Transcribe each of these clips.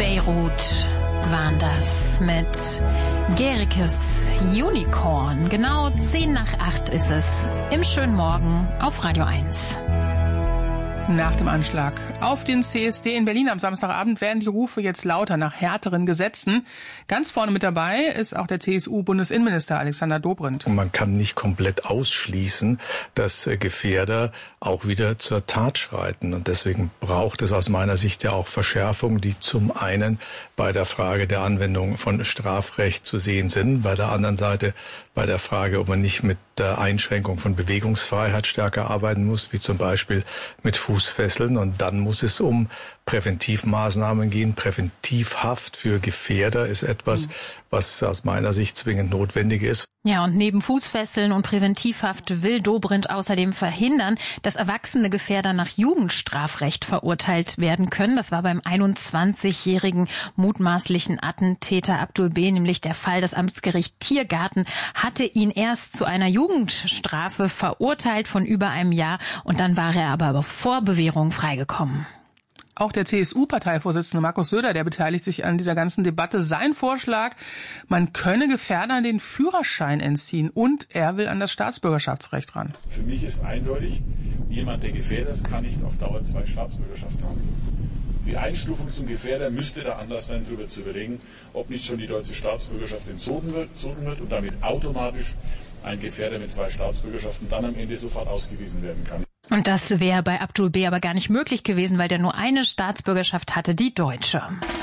Beirut waren das mit Gerikes Unicorn. Genau 7:50 ist es im schönen Morgen auf Radio 1. Nach dem Anschlag auf den CSD in Berlin am Samstagabend werden die Rufe jetzt lauter nach härteren Gesetzen. Ganz vorne mit dabei ist auch der CSU-Bundesinnenminister Alexander Dobrindt. Und man kann nicht komplett ausschließen, dass Gefährder auch wieder zur Tat schreiten. Und deswegen braucht es aus meiner Sicht ja auch Verschärfungen, die zum einen bei der Frage der Anwendung von Strafrecht zu sehen sind, bei der anderen Seite bei der Frage, ob man nicht mit der Einschränkung von Bewegungsfreiheit stärker arbeiten muss, wie zum Beispiel mit Fußfesseln. Und dann muss es um Präventivmaßnahmen gehen. Präventivhaft für Gefährder ist etwas, was aus meiner Sicht zwingend notwendig ist. Ja, und neben Fußfesseln und Präventivhaft will Dobrindt außerdem verhindern, dass erwachsene Gefährder nach Jugendstrafrecht verurteilt werden können. Das war beim 21-jährigen mutmaßlichen Attentäter Abdul B. nämlich der Fall. Das Amtsgericht Tiergarten hatte ihn erst zu einer Jugendstrafe verurteilt von über einem Jahr und dann war er aber vor Bewährung freigekommen. Auch der CSU-Parteivorsitzende Markus Söder, der beteiligt sich an dieser ganzen Debatte. Sein Vorschlag, man könne Gefährdern den Führerschein entziehen und er will an das Staatsbürgerschaftsrecht ran. Für mich ist eindeutig, jemand, der Gefährder ist, kann nicht auf Dauer 2 Staatsbürgerschaften haben. Die Einstufung zum Gefährder müsste da anders sein, darüber zu überlegen, ob nicht schon die deutsche Staatsbürgerschaft entzogen wird und damit automatisch ein Gefährder mit 2 Staatsbürgerschaften dann am Ende sofort ausgewiesen werden kann. Und das wäre bei Abdul B. aber gar nicht möglich gewesen, weil der nur eine Staatsbürgerschaft hatte, die deutsche.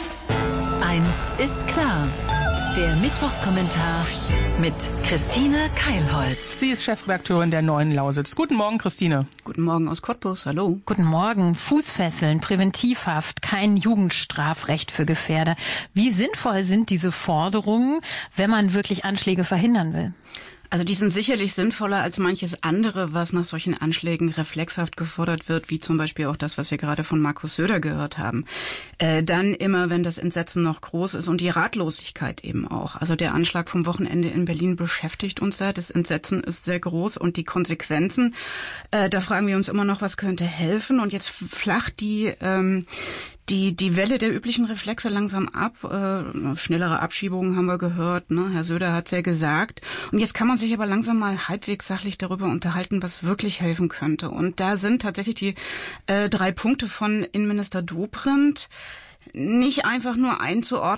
Eins ist klar. Der Mittwochskommentar mit Christine Keilholz. Sie ist Chefredakteurin der Neuen Lausitz. Guten Morgen, Christine. Guten Morgen aus Cottbus. Hallo. Guten Morgen. Fußfesseln, Präventivhaft, kein Jugendstrafrecht für Gefährder. Wie sinnvoll sind diese Forderungen, wenn man wirklich Anschläge verhindern will? Also die sind sicherlich sinnvoller als manches andere, was nach solchen Anschlägen reflexhaft gefordert wird, wie zum Beispiel auch das, was wir gerade von Markus Söder gehört haben. Dann immer, wenn das Entsetzen noch groß ist und die Ratlosigkeit eben auch. Also der Anschlag vom Wochenende in Berlin beschäftigt uns sehr. Das Entsetzen ist sehr groß und die Konsequenzen, da fragen wir uns immer noch, was könnte helfen. Und jetzt flacht die Welle der üblichen Reflexe langsam ab. Schnellere Abschiebungen haben wir gehört, ne? Herr Söder hat's ja gesagt. Und jetzt kann man sich aber langsam mal halbwegs sachlich darüber unterhalten, was wirklich helfen könnte. Und da sind tatsächlich die 3 Punkte von Innenminister Dobrindt nicht einfach nur einzuordnen